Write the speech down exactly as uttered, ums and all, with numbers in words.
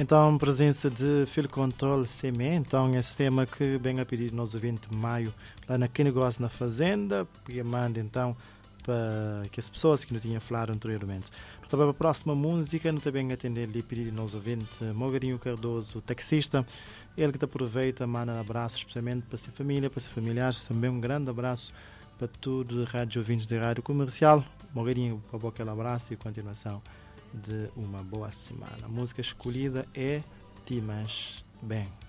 Então, presença de Fil Control C M E, então esse tema que bem a pedir nos vinte de maio lá na Que Negócio na Fazenda, porque manda então para que as pessoas que não tinham falado anteriormente. Então, para a próxima música, não também atender ali pedir nos ouvintes Mogarinho Cardoso, taxista, ele que te aproveita, manda um abraço especialmente para sua família, para seus familiares, também um grande abraço para todos os rádio ouvintes de rádio comercial. Mogarinho, para aquele abraço e continuação de uma boa semana. A música escolhida é Timas Bem.